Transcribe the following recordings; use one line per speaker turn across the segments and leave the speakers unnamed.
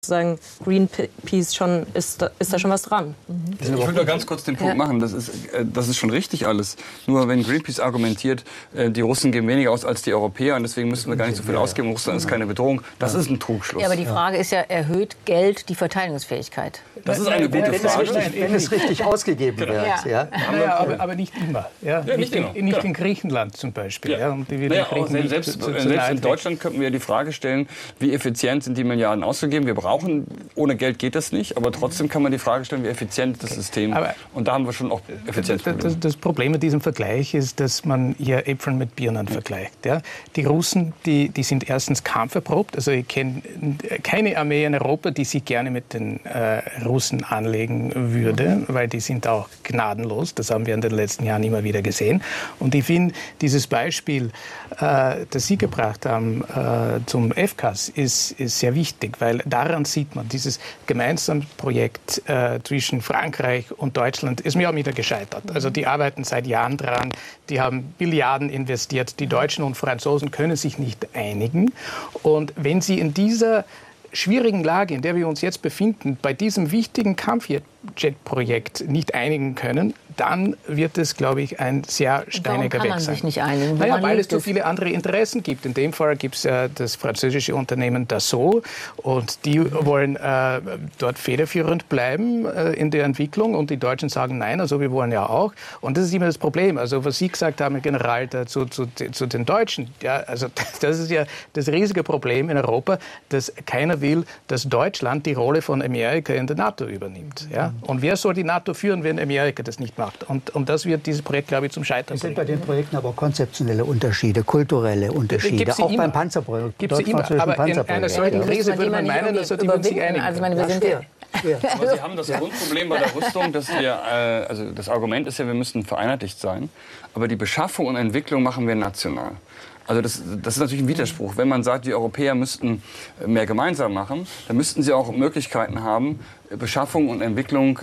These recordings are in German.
sozusagen Greenpeace schon, ist da schon was dran.
Ich will nur ganz kurz den Punkt machen, das ist schon richtig alles. Nur wenn Greenpeace argumentiert, die Russen geben weniger aus als die Europäer und deswegen müssen wir gar nicht so viel ausgeben, Russland ist keine Bedrohung, das ist ein Trugschluss.
Ja, aber die Frage ist ja, erhöht Geld die Verteidigungsfähigkeit?
Das ist eine gute Frage.
Wenn es richtig ausgegeben wird. Ja.
Aber nicht immer. Ja? Nicht in Griechenland zum Beispiel. Ja. Und
selbst in Deutschland könnten wir die Frage stellen, wie effizient sind die Milliarden ausgegeben? Wir brauchen, ohne Geld geht das nicht, aber trotzdem kann man die Frage stellen, wie effizient ist das System. Und da haben wir schon auch Effizienzprobleme.
Das Problem mit diesem Vergleich ist, dass man hier Äpfel mit Birnen vergleicht. Ja? Die Russen, die sind erstens kampferprobt. Also ich kenne keine Armee in Europa, die sich gerne mit den Russen anlegen würde, weil die sind auch gnadenlos. Das haben wir in den letzten Jahren immer wieder gesehen. Und ich finde, dieses Beispiel, das Sie gebracht haben zum FCAS, ist sehr wichtig, weil daran sieht man, dieses gemeinsame Projekt zwischen Frankreich und Deutschland ist mir auch wieder gescheitert. Also die arbeiten seit Jahren dran, die haben Milliarden investiert. Die Deutschen und Franzosen können sich nicht einigen. Und wenn sie in dieser schwierigen Lage, in der wir uns jetzt befinden, bei diesem wichtigen Kampfjet-Projekt nicht einigen können, dann wird es, glaube ich, ein sehr steiniger Weg sein.
Warum kann man sich nicht einigen?
Naja, weil es so viele andere Interessen gibt. In dem Fall gibt es das französische Unternehmen Dassault und die wollen dort federführend bleiben in der Entwicklung und die Deutschen sagen nein, also wir wollen ja auch. Und das ist immer das Problem. Also was Sie gesagt haben, Herr General, zu den Deutschen, ja, also das ist ja das riesige Problem in Europa, dass keiner will, dass Deutschland die Rolle von Amerika in der NATO übernimmt. Ja? Und wer soll die NATO führen, wenn Amerika das nicht macht? Und das wird dieses Projekt, glaube ich, zum Scheitern bringen.
Es sind bei den Projekten aber konzeptionelle Unterschiede, kulturelle Unterschiede, auch beim Panzerprojekt.
Gibt es immer, aber in einer solchen Krise würde man meinen, dass die würden sich einigen.
Also ich meine, wir sind
aber Sie haben das Grundproblem bei der Rüstung, dass wir, also das Argument ist ja, wir müssen vereinheitlicht sein, aber die Beschaffung und Entwicklung machen wir national. Also das ist natürlich ein Widerspruch. Wenn man sagt, die Europäer müssten mehr gemeinsam machen, dann müssten sie auch Möglichkeiten haben, Beschaffung und Entwicklung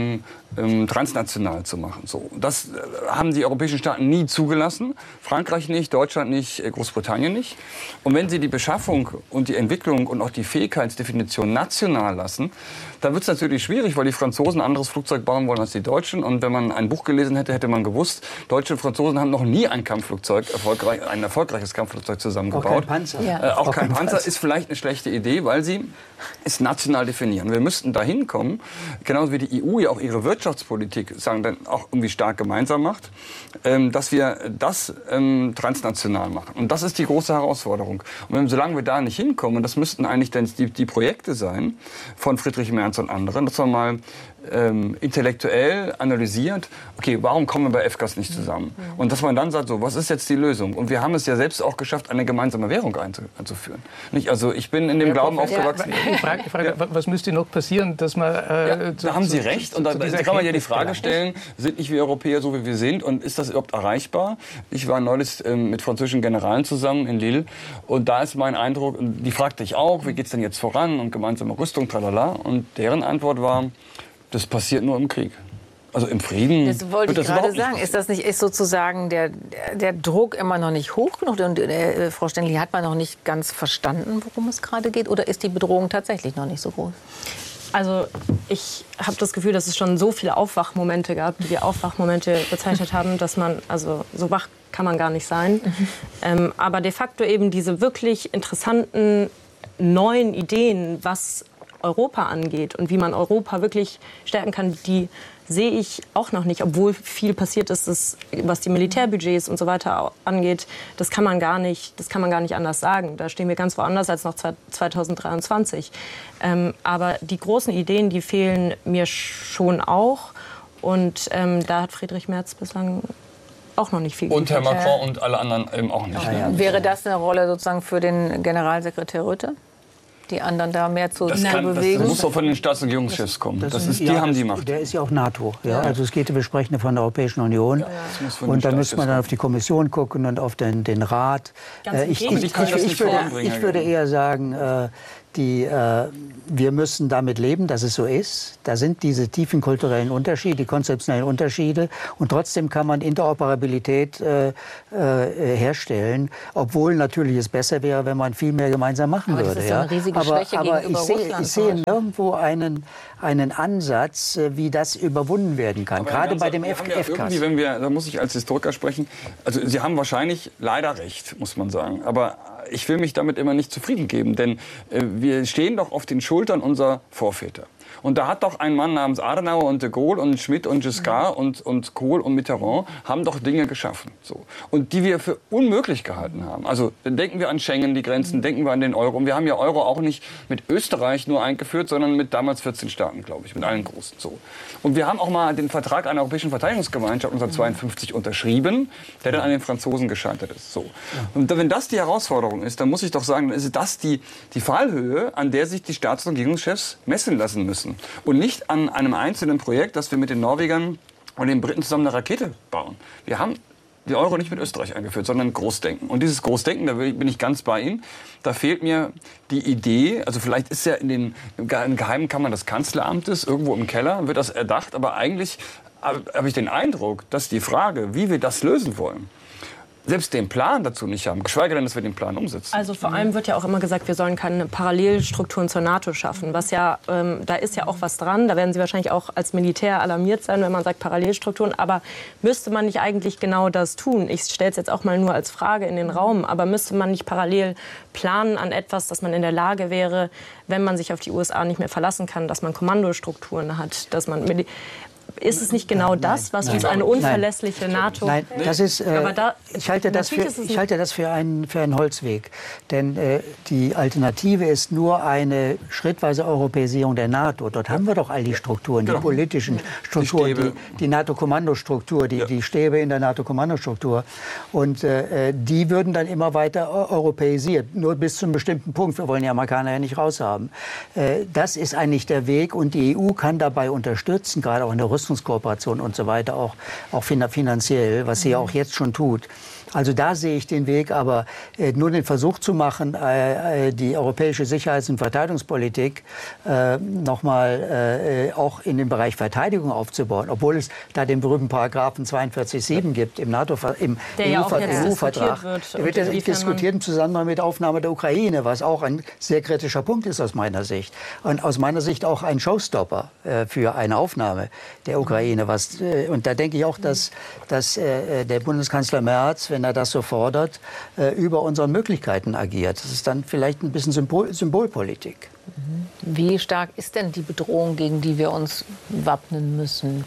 transnational zu machen. So, das haben die europäischen Staaten nie zugelassen. Frankreich nicht, Deutschland nicht, Großbritannien nicht. Und wenn sie die Beschaffung und die Entwicklung und auch die Fähigkeitsdefinition national lassen, dann wird es natürlich schwierig, weil die Franzosen ein anderes Flugzeug bauen wollen als die Deutschen. Und wenn man ein Buch gelesen hätte, hätte man gewusst, Deutsche und Franzosen haben noch nie ein erfolgreiches Kampfflugzeug zusammengebaut. Auch kein
Panzer.
Ja. Auch kein Panzer ist vielleicht eine schlechte Idee, weil sie es national definieren. Wir müssten dahin kommen, genauso wie die EU ja auch ihre Wirtschaftspolitik sagen, dann auch irgendwie stark gemeinsam macht, dass wir das transnational machen. Und das ist die große Herausforderung. Und solange wir da nicht hinkommen, und das müssten eigentlich dann die Projekte sein von Friedrich Merz und anderen, dass man mal intellektuell analysiert, okay, warum kommen wir bei FCAS nicht zusammen? Und dass man dann sagt, so, was ist jetzt die Lösung? Und wir haben es ja selbst auch geschafft, eine gemeinsame Währung einzuführen. Nicht? Also ich bin in dem Glauben aufgewachsen.
Die Frage, was müsste noch passieren, dass man...
da haben Sie recht. Und da kann man ja die Frage stellen, sind nicht wir Europäer so, wie wir sind? Und ist das überhaupt erreichbar? Ich war neulich mit französischen Generalen zusammen in Lille. Und da ist mein Eindruck, die fragte ich auch, wie geht es denn jetzt voran? Und gemeinsame Rüstung, tralala. Und deren Antwort war, das passiert nur im Krieg. Also im Frieden.
Das wollte ich gerade sagen. Ist sozusagen der Druck immer noch nicht hoch genug? Und Frau Stengeli, hat man noch nicht ganz verstanden, worum es gerade geht? Oder ist die Bedrohung tatsächlich noch nicht so groß?
Also ich habe das Gefühl, dass es schon so viele Aufwachmomente gab, die wir Aufwachmomente bezeichnet haben, dass man, also so wach kann man gar nicht sein. Aber de facto eben diese wirklich interessanten neuen Ideen, was Europa angeht und wie man Europa wirklich stärken kann, die sehe ich auch noch nicht, obwohl viel passiert ist, was die Militärbudgets und so weiter angeht. Das kann man gar nicht anders sagen. Da stehen wir ganz woanders als noch 2023. Aber die großen Ideen, die fehlen mir schon auch. Und da hat Friedrich Merz bislang auch noch nicht viel
und Herr Macron und alle anderen eben auch nicht.
Ne? Wäre das eine Rolle sozusagen für den Generalsekretär Rütte? Die anderen da mehr zu bewegen?
Das muss doch von den Staats- und Regierungschefs kommen. Die haben die Macht.
Der ist ja auch NATO. Ja? Also es geht, wir sprechen von der Europäischen Union. Ja. Und da müsste man dann auf die Kommission gucken und auf den Rat. Ich würde eher sagen, wir müssen damit leben, dass es so ist. Da sind diese tiefen kulturellen Unterschiede, die konzeptionellen Unterschiede. Und trotzdem kann man Interoperabilität herstellen, obwohl natürlich es besser wäre, wenn man viel mehr gemeinsam machen würde.
Das ist so eine riesige Schwäche gegenüber Russland.
Ich sehe nirgendwo einen Ansatz, wie das überwunden werden kann.
Aber
gerade bei dem
FCAS. Da muss ich als Historiker sprechen. Also Sie haben wahrscheinlich leider recht, muss man sagen. Aber ich will mich damit immer nicht zufrieden geben, denn wir stehen doch auf den Schultern unserer Vorväter. Und da hat doch ein Mann namens Adenauer und de Gaulle und Schmidt und Giscard und Kohl und Mitterrand haben doch Dinge geschaffen. So. Und die wir für unmöglich gehalten haben. Also denken wir an Schengen, die Grenzen, denken wir an den Euro. Und wir haben ja Euro auch nicht mit Österreich nur eingeführt, sondern mit damals 14 Staaten, glaube ich, mit allen Großen. So. Und wir haben auch mal den Vertrag einer Europäischen Verteidigungsgemeinschaft 1952 unterschrieben, der dann an den Franzosen gescheitert ist. So. Und wenn das die Herausforderung ist, dann muss ich doch sagen, dann ist das die Fallhöhe, an der sich die Staats- und Regierungschefs messen lassen müssen. Und nicht an einem einzelnen Projekt, dass wir mit den Norwegern und den Briten zusammen eine Rakete bauen. Wir haben die Euro nicht mit Österreich eingeführt, sondern Großdenken. Und dieses Großdenken, da bin ich ganz bei Ihnen, da fehlt mir die Idee, also vielleicht ist ja in geheimen Kammern des Kanzleramtes, irgendwo im Keller, wird das erdacht, aber eigentlich habe ich den Eindruck, dass die Frage, wie wir das lösen wollen, selbst den Plan dazu nicht haben, geschweige denn, dass wir den Plan umsetzen.
Also vor allem wird ja auch immer gesagt, wir sollen keine Parallelstrukturen zur NATO schaffen. Was ja, da ist ja auch was dran. Da werden Sie wahrscheinlich auch als Militär alarmiert sein, wenn man sagt Parallelstrukturen. Aber müsste man nicht eigentlich genau das tun? Ich stelle es jetzt auch mal nur als Frage in den Raum. Aber müsste man nicht parallel planen an etwas, dass man in der Lage wäre, wenn man sich auf die USA nicht mehr verlassen kann, dass man Kommandostrukturen hat, dass man ist es nicht genau das, was uns eine unverlässliche NATO...
Nein, das ist, ich halte das für einen Holzweg. Denn die Alternative ist nur eine schrittweise Europäisierung der NATO. Dort haben wir doch all die Strukturen, die politischen Strukturen, die NATO-Kommandostruktur, die Stäbe in der NATO-Kommandostruktur. Und die würden dann immer weiter europäisiert, nur bis zu einem bestimmten Punkt. Wir wollen die Amerikaner ja nicht raushaben. Das ist eigentlich der Weg. Und die EU kann dabei unterstützen, gerade auch in der Rüstungskooperation und so weiter, auch finanziell, was sie ja auch jetzt schon tut. Also da sehe ich den Weg, aber nur den Versuch zu machen, die europäische Sicherheits- und Verteidigungspolitik nochmal auch in den Bereich Verteidigung aufzubauen, obwohl es da den berühmten Paragraphen 42.7 gibt im EU-Vertrag. Der wird ja diskutiert im Zusammenhang mit der Aufnahme der Ukraine, was auch ein sehr kritischer Punkt ist aus meiner Sicht. Und aus meiner Sicht auch ein Showstopper für eine Aufnahme der Ukraine. Und da denke ich auch, dass der Bundeskanzler Merz, wenn er das so fordert, über unseren Möglichkeiten agiert. Das ist dann vielleicht ein bisschen Symbolpolitik.
Wie stark ist denn die Bedrohung, gegen die wir uns wappnen müssen?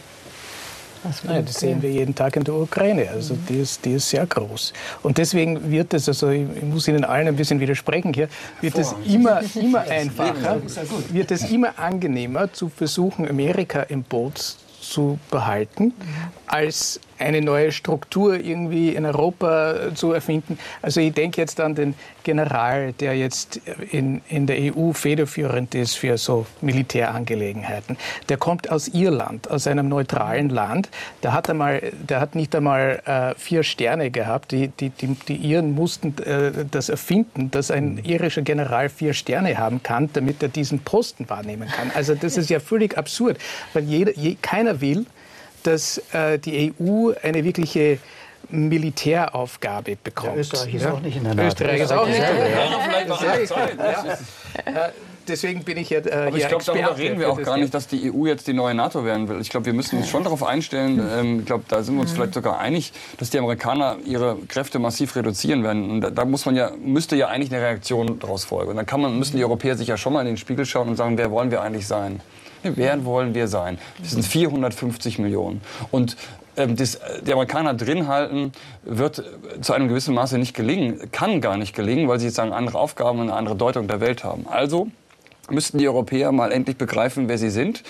Das sehen wir jeden Tag in der Ukraine. Also die ist sehr groß. Und deswegen wird es, also ich muss Ihnen allen ein bisschen widersprechen hier, wird es immer einfacher, wird es immer angenehmer zu versuchen, Amerika im Boot zu behalten, als eine neue Struktur irgendwie in Europa zu erfinden. Also ich denke jetzt an den General, der jetzt in der EU federführend ist für so Militärangelegenheiten. Der kommt aus Irland, aus einem neutralen Land. Der hat nicht einmal 4 Sterne gehabt. Die Iren mussten das erfinden, dass ein irischer General 4 Sterne haben kann, damit er diesen Posten wahrnehmen kann. Also das ist ja völlig absurd, weil keiner will, dass die EU eine wirkliche Militäraufgabe bekommt.
Ja, Österreich ist auch nicht in der NATO.
Österreich ist auch nicht in der NATO. Deswegen bin ich jetzt
aber ich glaube, darüber reden wir auch gar nicht, dass die EU jetzt die neue NATO werden will. Ich glaube, wir müssen uns schon darauf einstellen, ich glaube, da sind wir uns vielleicht sogar einig, dass die Amerikaner ihre Kräfte massiv reduzieren werden. Und da müsste ja eigentlich eine Reaktion daraus folgen. Und dann müssen die Europäer sich ja schon mal in den Spiegel schauen und sagen, wer wollen wir eigentlich sein? Wer wollen wir sein? Wir sind 450 Millionen. Und die Amerikaner drin halten, wird zu einem gewissen Maße nicht gelingen, kann gar nicht gelingen, weil sie sozusagen andere Aufgaben und eine andere Deutung der Welt haben. Also müssten die Europäer mal endlich begreifen, wer sie sind,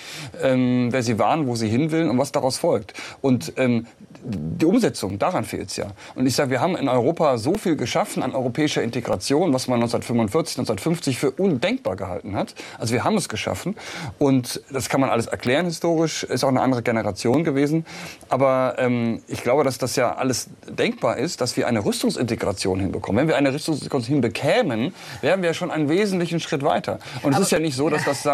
wer sie waren, wo sie hin will und was daraus folgt. Und die Umsetzung, daran fehlt es ja. Und ich sage, wir haben in Europa so viel geschaffen an europäischer Integration, was man 1945, 1950 für undenkbar gehalten hat. Also wir haben es geschaffen und das kann man alles erklären historisch, ist auch eine andere Generation gewesen. Aber ich glaube, dass das ja alles denkbar ist, dass wir eine Rüstungsintegration hinbekommen. Wenn wir eine Rüstungsintegration hinbekämen, wären wir schon einen wesentlichen Schritt weiter. Und es ist ja nicht so, dass das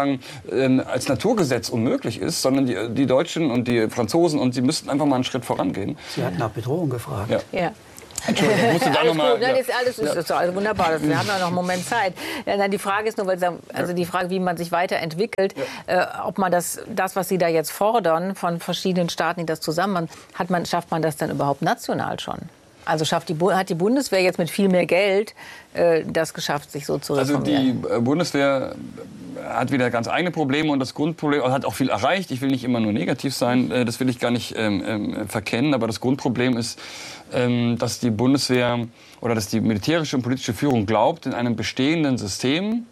als Naturgesetz unmöglich ist, sondern die Deutschen und die Franzosen, und sie müssten einfach mal einen Schritt vorangehen.
Sie hatten nach Bedrohung gefragt.
Ja.
Entschuldigung, ich musste da nochmal...
Das ist alles wunderbar. Wir haben ja noch einen Moment Zeit. Ja, die Frage ist nur, die Frage, wie man sich weiterentwickelt, ob man das, was Sie da jetzt fordern, von verschiedenen Staaten, die das zusammen machen, schafft man das dann überhaupt national schon? Also hat die Bundeswehr jetzt mit viel mehr Geld das geschafft, sich so zu reformieren?
Also die Bundeswehr hat wieder ganz eigene Probleme und das Grundproblem, hat auch viel erreicht. Ich will nicht immer nur negativ sein, das will ich gar nicht verkennen. Aber das Grundproblem ist, dass die Bundeswehr oder dass die militärische und politische Führung glaubt, in einem bestehenden System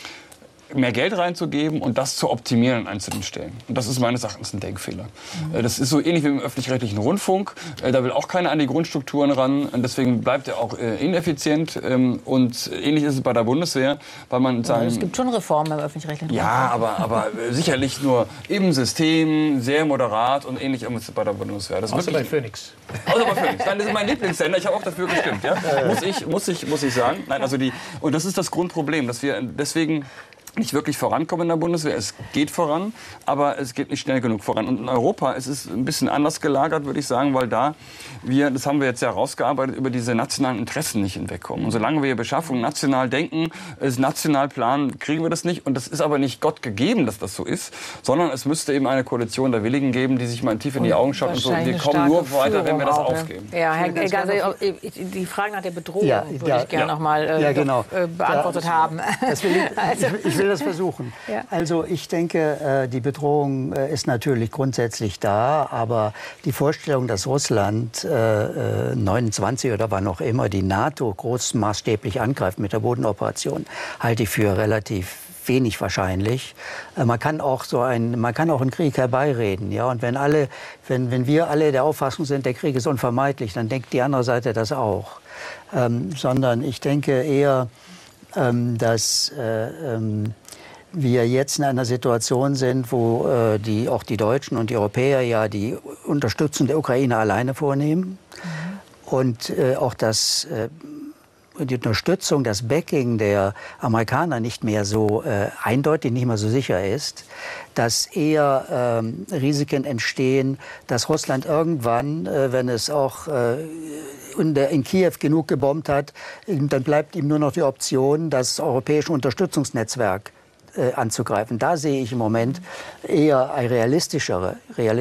mehr Geld reinzugeben und das zu optimieren an einzelnen Stellen. Und das ist meines Erachtens ein Denkfehler. Das ist so ähnlich wie im öffentlich-rechtlichen Rundfunk. Da will auch keiner an die Grundstrukturen ran. Und deswegen bleibt er auch ineffizient. Und ähnlich ist es bei der Bundeswehr, weil man sagen...
Es gibt schon Reformen im öffentlich-rechtlichen Rundfunk.
Ja, aber sicherlich nur im System, sehr moderat und ähnlich ist es bei der Bundeswehr. Das
außer bei Phoenix.
Außer bei Phoenix. Nein, das ist mein Lieblingssender. Ich habe auch dafür gestimmt. Ja? Muss ich sagen. Nein, also und das ist das Grundproblem, dass wir deswegen nicht wirklich vorankommen in der Bundeswehr. Es geht voran, aber es geht nicht schnell genug voran. Und in Europa ist es ein bisschen anders gelagert, würde ich sagen, weil das haben wir jetzt ja rausgearbeitet, über diese nationalen Interessen nicht hinwegkommen. Und solange wir Beschaffung national denken, national planen, kriegen wir das nicht. Und das ist aber nicht Gott gegeben, dass das so ist, sondern es müsste eben eine Koalition der Willigen geben, die sich mal tief in die Augen schaut und so. Wir kommen nur weiter, wenn wir das aufgeben.
Ja, Herr Gasse, die Frage nach der Bedrohung würde ich gerne noch mal beantwortet haben.
Ich will das versuchen. Ja. Also ich denke, die Bedrohung ist natürlich grundsätzlich da, aber die Vorstellung, dass Russland 29 oder wann auch immer die NATO großmaßstäblich angreift mit der Bodenoperation, halte ich für relativ wenig wahrscheinlich. Man kann auch einen Krieg herbeireden, ja. Und wenn wir alle der Auffassung sind, der Krieg ist unvermeidlich, dann denkt die andere Seite das auch. Sondern ich denke eher, dass wir jetzt in einer Situation sind, wo auch die Deutschen und die Europäer ja die Unterstützung der Ukraine alleine vornehmen. Und auch die Unterstützung, das Backing der Amerikaner nicht mehr so eindeutig, nicht mehr so sicher ist, dass eher Risiken entstehen, dass Russland irgendwann, wenn es auch in Kiew genug gebombt hat, dann bleibt ihm nur noch die Option, das europäische Unterstützungsnetzwerk anzugreifen. Da sehe ich im Moment eher realistischere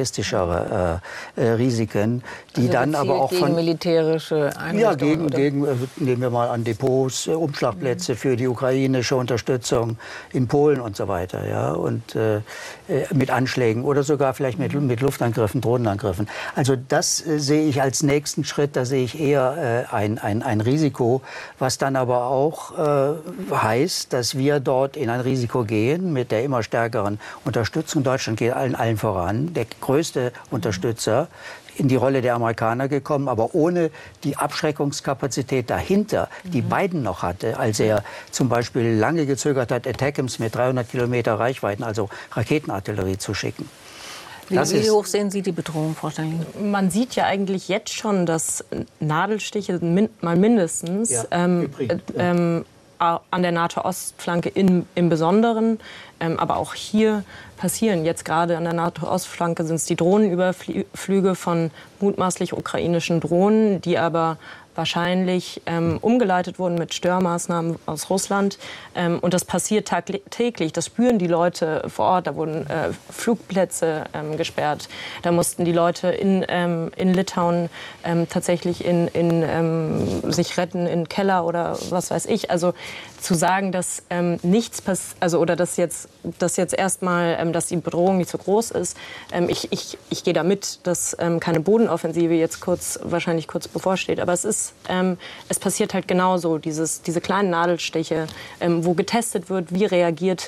Risiken, die also dann aber auch von
militärische Einrichtungen,
nehmen wir mal an Depots, Umschlagplätze für die ukrainische Unterstützung in Polen und so weiter, ja, und mit Anschlägen oder sogar vielleicht mit Luftangriffen, Drohnenangriffen. Also das sehe ich als nächsten Schritt. Da sehe ich eher ein Risiko, was dann aber auch heißt, dass wir dort in ein Risiko gehen mit der immer stärkeren Unterstützung. Deutschland geht allen voran, der größte Unterstützer, in die Rolle der Amerikaner gekommen, aber ohne die Abschreckungskapazität dahinter, die Biden noch hatte, als er zum Beispiel lange gezögert hat, Attackams mit 300 Kilometer Reichweiten, also Raketenartillerie zu schicken.
Wie hoch sehen Sie die Bedrohung, Frau Steinling?
Man sieht ja eigentlich jetzt schon, dass Nadelstiche mal mindestens an der NATO-Ostflanke im Besonderen, aber auch hier passieren. Jetzt gerade an der NATO-Ostflanke sind es die Drohnenüberflüge von mutmaßlich ukrainischen Drohnen, die aber wahrscheinlich umgeleitet wurden mit Störmaßnahmen aus Russland. Und das passiert tagtäglich. Das spüren die Leute vor Ort. Da wurden Flugplätze gesperrt. Da mussten die Leute in Litauen tatsächlich sich retten in Keller oder was weiß ich. Also zu sagen, dass nichts passiert, also oder dass jetzt erstmal, dass die Bedrohung nicht so groß ist. Ich gehe damit, dass keine Bodenoffensive jetzt wahrscheinlich kurz bevorsteht. Aber es ist ist, es passiert halt genauso, diese kleinen Nadelstiche, wo getestet wird, wie reagiert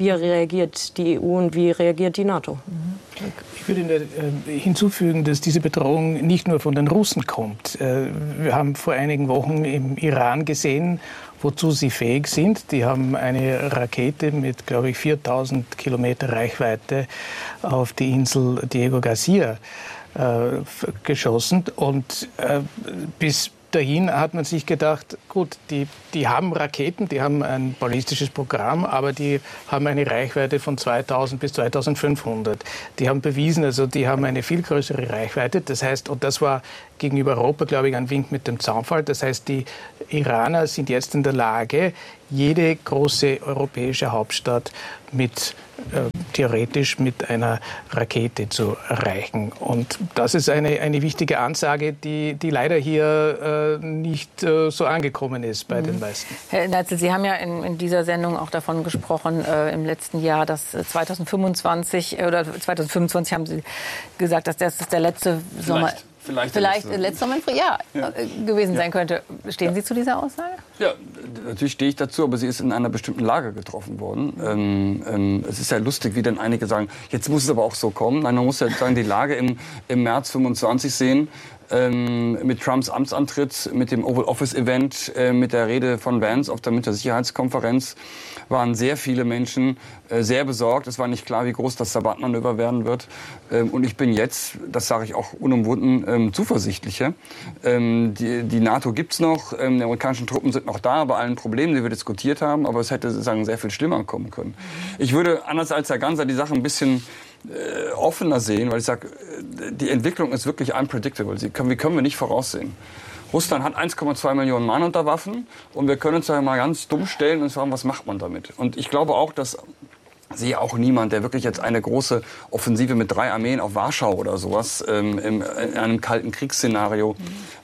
die EU und wie reagiert die NATO.
Ich würde hinzufügen, dass diese Bedrohung nicht nur von den Russen kommt. Wir haben vor einigen Wochen im Iran gesehen, wozu sie fähig sind. Die haben eine Rakete mit, glaube ich, 4000 Kilometer Reichweite auf die Insel Diego Garcia geschossen. Und bis dahin hat man sich gedacht, gut, die haben Raketen, die haben ein ballistisches Programm, aber die haben eine Reichweite von 2000 bis 2500. Die haben bewiesen, also die haben eine viel größere Reichweite. Das heißt, und das war gegenüber Europa, glaube ich, ein Wink mit dem Zaunpfahl. Das heißt, die Iraner sind jetzt in der Lage, jede große europäische Hauptstadt theoretisch mit einer Rakete zu erreichen. Und das ist eine wichtige Ansage, die leider hier nicht so angekommen ist bei den meisten.
Herr Neitzel, Sie haben ja in dieser Sendung auch davon gesprochen, im letzten Jahr, dass 2025 haben Sie gesagt, dass das der letzte Sommer... Vielleicht letzter Sommer gewesen sein könnte. Stehen Sie zu dieser Aussage?
Ja, natürlich stehe ich dazu, aber sie ist in einer bestimmten Lage getroffen worden. Es ist ja lustig, wie dann einige sagen, jetzt muss es aber auch so kommen. Nein, man muss ja sagen, die Lage im März 25 sehen. Mit Trumps Amtsantritt, mit dem Oval Office Event, mit der Rede von Vance auf der Münchner Sicherheitskonferenz waren sehr viele Menschen sehr besorgt. Es war nicht klar, wie groß das Sabatmanöver werden wird. Und ich bin jetzt, das sage ich auch unumwunden, zuversichtlicher. Die NATO gibt's noch, die amerikanischen Truppen sind noch da, bei allen Problemen, die wir diskutiert haben. Aber es hätte sozusagen sehr viel schlimmer kommen können. Ich würde, anders als Herr Ganser, die Sache ein bisschen offener sehen, weil ich sage, die Entwicklung ist wirklich unpredictable. Die können wir nicht voraussehen. Russland hat 1,2 Millionen Mann unter Waffen und wir können uns da mal ganz dumm stellen und fragen, was macht man damit? Und ich glaube auch, dass sehe auch niemand, der wirklich jetzt eine große Offensive mit 3 Armeen auf Warschau oder sowas in einem kalten Kriegsszenario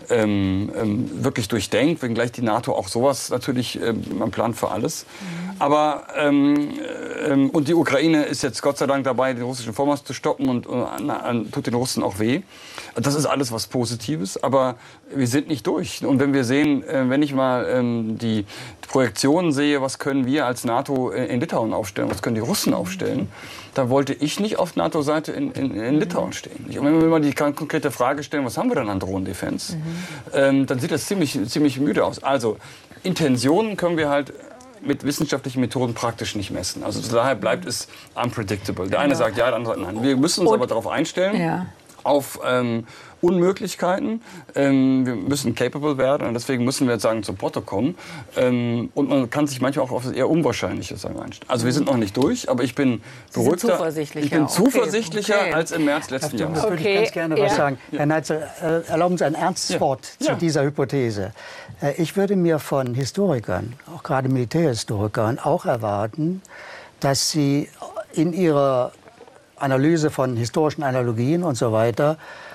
wirklich durchdenkt, wenngleich die NATO auch sowas natürlich, man plant für alles. Aber und die Ukraine ist jetzt Gott sei Dank dabei, den russischen Vormarsch zu stoppen und tut den Russen auch weh. Das ist alles was Positives, aber wir sind nicht durch. Und wenn wir sehen, wenn ich mal die Projektionen sehe, was können wir als NATO in Litauen aufstellen, was können die Russen aufstellen, da wollte ich nicht auf NATO-Seite in Litauen stehen. Und wenn wir mal die konkrete Frage stellen, was haben wir dann an Drohnen-Defense, dann sieht das ziemlich müde aus. Also Intentionen können wir halt mit wissenschaftlichen Methoden praktisch nicht messen. Also daher bleibt es unpredictable. Der eine sagt ja, der andere sagt nein. Wir müssen uns aber darauf einstellen, auf Unmöglichkeiten. Wir müssen capable werden und deswegen müssen wir jetzt sagen, zur Potte kommen. Und man kann sich manchmal auch auf das eher Unwahrscheinliche sagen einstellen. Also wir sind noch nicht durch, aber ich bin beruhigter. Ich bin zuversichtlicher als im März letzten Jahres.
Da würde ich ganz gerne was sagen. Herr Neitzel, erlauben Sie ein ernstes Wort zu dieser Hypothese. Ich würde mir von Historikern, auch gerade Militärhistorikern, auch erwarten, dass sie in ihrer Analyse von historischen Analogien und so weiter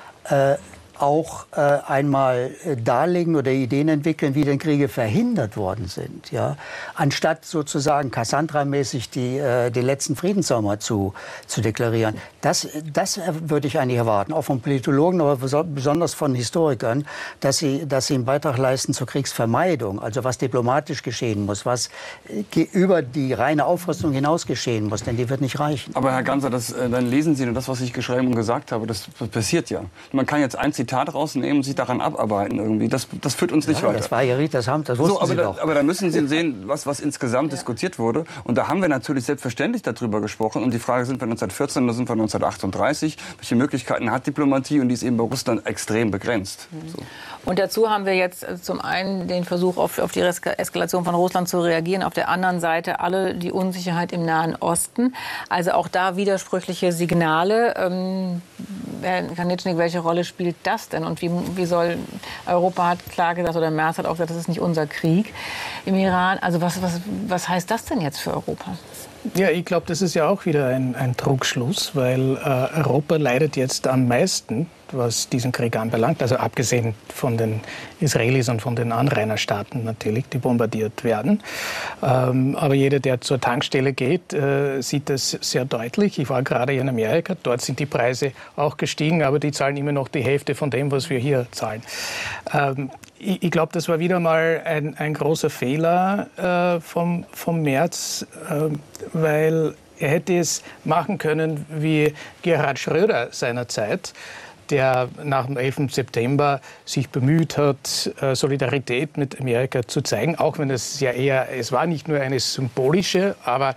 auch einmal darlegen oder Ideen entwickeln, wie denn Kriege verhindert worden sind, ja, anstatt sozusagen Cassandra-mäßig den letzten Friedenssommer zu deklarieren. Das würde ich eigentlich erwarten, auch von Politologen, aber besonders von Historikern, dass sie einen Beitrag leisten zur Kriegsvermeidung, also was diplomatisch geschehen muss, was über die reine Aufrüstung hinaus geschehen muss, denn die wird nicht reichen.
Aber Herr Ganser, dann lesen Sie nur das, was ich geschrieben und gesagt habe, das passiert ja. Man kann jetzt ein Zitat rausnehmen und sich daran abarbeiten irgendwie. Das führt uns nicht weiter.
Das war ja richtig, das wussten Sie doch.
Aber da müssen Sie sehen, was insgesamt diskutiert wurde. Und da haben wir natürlich selbstverständlich darüber gesprochen. Und die Frage, sind wir 1914 oder sind wir 1938? Welche Möglichkeiten hat Diplomatie? Und die ist eben bei Russland extrem begrenzt. So.
Und dazu haben wir jetzt zum einen den Versuch, auf die Eskalation von Russland zu reagieren. Auf der anderen Seite die Unsicherheit im Nahen Osten. Also auch da widersprüchliche Signale. Herr Kanicznik, welche Rolle spielt das denn? Und wie soll Europa hat klar gesagt, oder Merz hat auch gesagt, das ist nicht unser Krieg im Iran. Also was heißt das denn jetzt für Europa?
Ja, ich glaube, das ist ja auch wieder ein Trugschluss, weil Europa leidet jetzt am meisten, was diesen Krieg anbelangt. Also abgesehen von den Israelis und von den Anrainerstaaten natürlich, die bombardiert werden. Aber jeder, der zur Tankstelle geht, sieht das sehr deutlich. Ich war gerade in Amerika, dort sind die Preise auch gestiegen, aber die zahlen immer noch die Hälfte von dem, was wir hier zahlen. Ich glaube, das war wieder mal ein großer Fehler vom Merz, weil er hätte es machen können wie Gerhard Schröder seinerzeit, der nach dem 11. September sich bemüht hat, Solidarität mit Amerika zu zeigen, auch wenn es war nicht nur eine symbolische, aber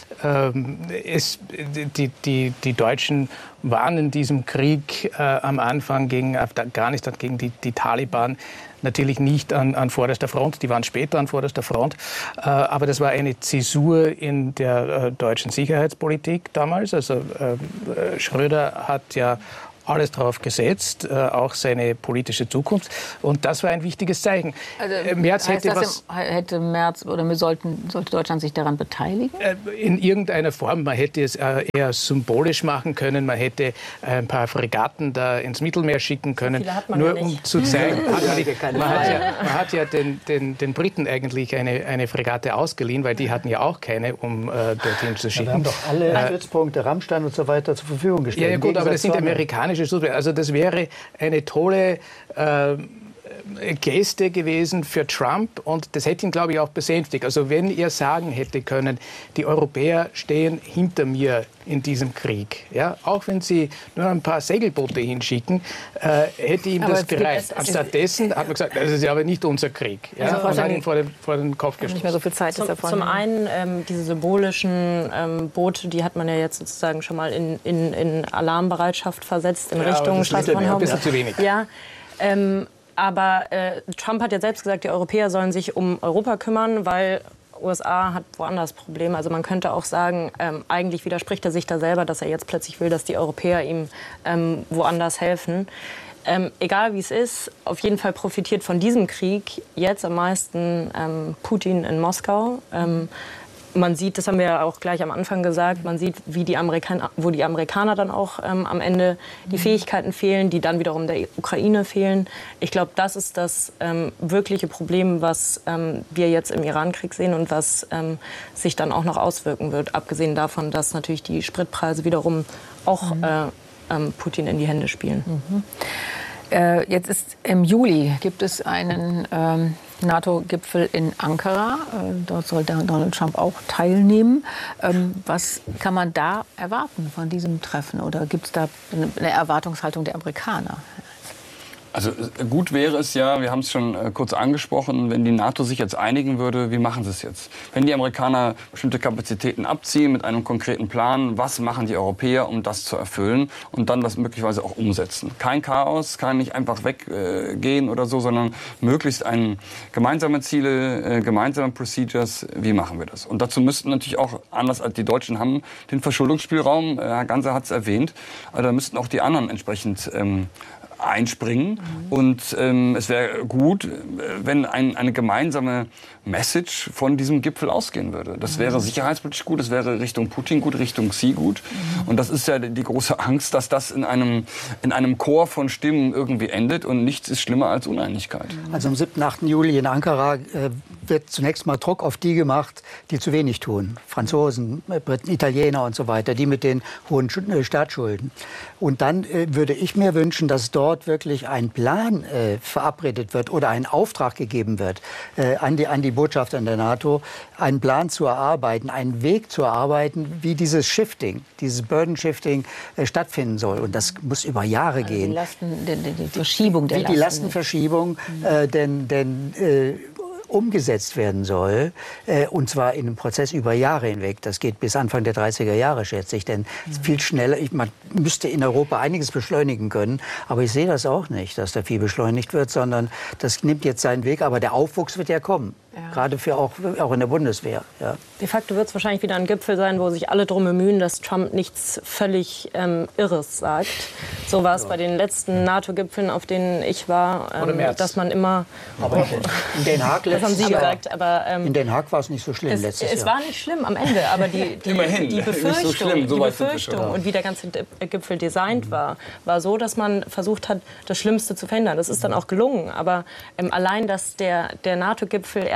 die Deutschen waren in diesem Krieg am Anfang gegen Afghanistan, gegen die Taliban, natürlich nicht an vorderster Front, die waren später an vorderster Front, aber das war eine Zäsur in der deutschen Sicherheitspolitik damals. Also Schröder hat ja alles drauf gesetzt, auch seine politische Zukunft. Und das war ein wichtiges Zeichen.
Also, Merz hätte Merz oder sollte Deutschland sich daran beteiligen?
In irgendeiner Form. Man hätte es eher symbolisch machen können. Man hätte ein paar Fregatten da ins Mittelmeer schicken können. Nur um zu zeigen, man hat ja den Briten eigentlich eine Fregatte ausgeliehen, weil die hatten ja auch keine, um dorthin zu schicken.
Wir haben doch alle Stützpunkte, Rammstein und so weiter zur Verfügung gestellt.
Ja, gut, aber das sind amerikanische. Also das wäre eine tolle Geste gewesen für Trump und das hätte ihn, glaube ich, auch besänftigt. Also wenn er sagen hätte können, die Europäer stehen hinter mir in diesem Krieg, ja, auch wenn sie nur ein paar Segelboote hinschicken, hätte ihm das gereicht. Anstattdessen hat man gesagt, das ist ja aber nicht unser Krieg. Ja, und hat ihn vor den Kopf gestoßen.
Nicht mehr so viel Zeit
zum einen diese symbolischen Boote, die hat man ja jetzt sozusagen schon mal in Alarmbereitschaft versetzt in Richtung Stadt von Hamburg.
Ein bisschen zu wenig.
Ja, aber Trump hat ja selbst gesagt, die Europäer sollen sich um Europa kümmern, weil USA hat woanders Probleme. Also man könnte auch sagen, eigentlich widerspricht er sich da selber, dass er jetzt plötzlich will, dass die Europäer ihm woanders helfen. Egal wie es ist, auf jeden Fall profitiert von diesem Krieg jetzt am meisten Putin in Moskau. Man sieht, das haben wir ja auch gleich am Anfang gesagt, man sieht, wo die Amerikaner dann auch am Ende die Fähigkeiten fehlen, die dann wiederum der Ukraine fehlen. Ich glaube, das ist das wirkliche Problem, was wir jetzt im Iran-Krieg sehen und was sich dann auch noch auswirken wird, abgesehen davon, dass natürlich die Spritpreise wiederum auch Putin in die Hände spielen.
Jetzt ist im Juli gibt es einen NATO-Gipfel in Ankara. Dort soll Donald Trump auch teilnehmen. Was kann man da erwarten von diesem Treffen? Oder gibt es da eine Erwartungshaltung der Amerikaner?
Also gut wäre es ja, wir haben es schon kurz angesprochen, wenn die NATO sich jetzt einigen würde, wie machen sie es jetzt? Wenn die Amerikaner bestimmte Kapazitäten abziehen mit einem konkreten Plan, was machen die Europäer, um das zu erfüllen und dann das möglicherweise auch umsetzen? Kein Chaos, kann nicht einfach weggehen oder so, sondern möglichst gemeinsame Ziele, gemeinsame Procedures, wie machen wir das? Und dazu müssten natürlich auch, anders als die Deutschen haben, den Verschuldungsspielraum, Herr Ganser hat es erwähnt, aber da müssten auch die anderen entsprechend einspringen. Und es wäre gut, wenn eine gemeinsame Message von diesem Gipfel ausgehen würde. Das wäre sicherheitspolitisch gut, das wäre Richtung Putin gut, Richtung Xi gut. Und das ist ja die große Angst, dass das in einem Chor von Stimmen irgendwie endet und nichts ist schlimmer als Uneinigkeit.
Also am 7. 8. Juli in Ankara wird zunächst mal Druck auf die gemacht, die zu wenig tun. Franzosen, Briten, Italiener und so weiter, die mit den hohen Staatsschulden. Und dann würde ich mir wünschen, dass dort wirklich ein Plan verabredet wird oder ein Auftrag gegeben wird an die Botschafter in der NATO, einen Plan zu erarbeiten, einen Weg zu erarbeiten, wie dieses Shifting, dieses Burden-Shifting stattfinden soll. Und das muss über Jahre gehen.
Die Verschiebung der Lasten.
Wie die Lastenverschiebung umgesetzt werden soll, und zwar in einem Prozess über Jahre hinweg. Das geht bis Anfang der 30er Jahre, schätze ich, denn viel schneller, man müsste in Europa einiges beschleunigen können, aber ich sehe das auch nicht, dass da viel beschleunigt wird, sondern das nimmt jetzt seinen Weg, aber der Aufwuchs wird ja kommen. Ja. Gerade für auch in der Bundeswehr. Ja.
De facto wird es wahrscheinlich wieder ein Gipfel sein, wo sich alle darum bemühen, dass Trump nichts völlig Irres sagt. So war es bei den letzten NATO-Gipfeln, auf denen ich war, dass man immer...
Aber in Den Haag
das haben Sie gesagt. Aber,
in Den Haag war es nicht so schlimm letztes Jahr.
Es war nicht schlimm am Ende, aber die Befürchtung und wie der ganze Gipfel designt war so, dass man versucht hat, das Schlimmste zu verhindern. Das ist dann auch gelungen. Aber allein, dass der NATO-Gipfel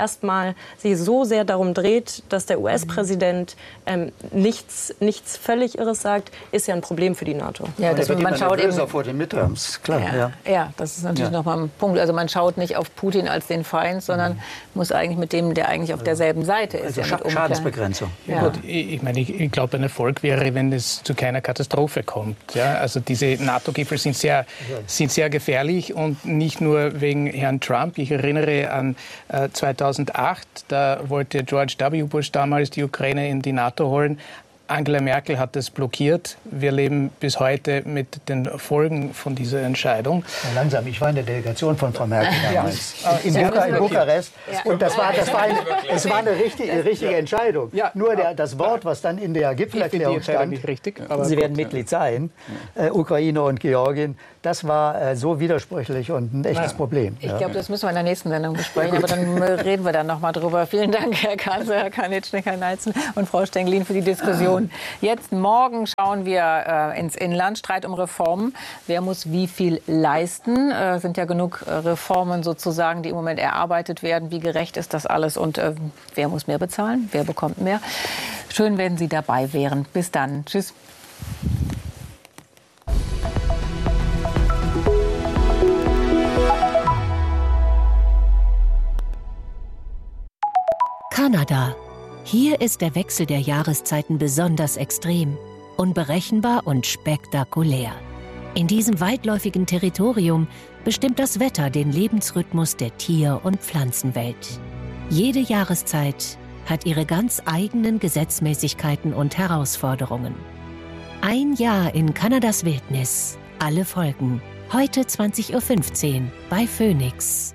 erstmal sich so sehr darum dreht, dass der US-Präsident nichts völlig Irres sagt, ist ja ein Problem für die NATO.
Ja, das wird man schaut eben vor den Midterms, klar.
Ja, das ist natürlich nochmal ein Punkt. Also man schaut nicht auf Putin als den Feind, sondern muss eigentlich mit dem, der eigentlich auf derselben Seite ist.
Also Schadensbegrenzung.
Ja. Gut, ich glaube, ein Erfolg wäre, wenn es zu keiner Katastrophe kommt. Ja, also diese NATO-Gipfel sind sehr gefährlich und nicht nur wegen Herrn Trump. Ich erinnere an 2008, da wollte George W. Bush damals die Ukraine in die NATO holen. Angela Merkel hat das blockiert. Wir leben bis heute mit den Folgen von dieser Entscheidung.
Ja, langsam, ich war in der Delegation von Frau Merkel damals in Bukarest. Und es war eine richtige Entscheidung. Ja. Nur das Wort, was dann in der Gipfelerklärung stand,
richtig,
Sie werden Mitglied sein, Ukraine und Georgien, das war so widersprüchlich und ein echtes Problem.
Ich glaube, das müssen wir in der nächsten Sendung besprechen, aber dann reden wir dann noch mal drüber. Vielen Dank, Herr Kanzler, Herr Kanieczny, Herr Neitzen und Frau Stenglin für die Diskussion. Jetzt morgen schauen wir ins Inland, Streit um Reformen. Wer muss wie viel leisten? Sind ja genug Reformen sozusagen, die im Moment erarbeitet werden. Wie gerecht ist das alles und wer muss mehr bezahlen? Wer bekommt mehr? Schön, wenn Sie dabei wären. Bis dann. Tschüss.
Kanada. Hier ist der Wechsel der Jahreszeiten besonders extrem, unberechenbar und spektakulär. In diesem weitläufigen Territorium bestimmt das Wetter den Lebensrhythmus der Tier- und Pflanzenwelt. Jede Jahreszeit hat ihre ganz eigenen Gesetzmäßigkeiten und Herausforderungen. Ein Jahr in Kanadas Wildnis. Alle Folgen. Heute 20:15 Uhr bei Phoenix.